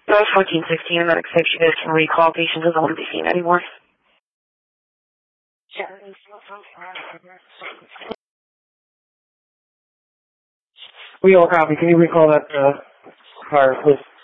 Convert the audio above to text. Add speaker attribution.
Speaker 1: That was 1416. Medic safe. You guys can recall. Patient doesn't want to be seen anymore.
Speaker 2: We all copy. Can you recall that fire, please?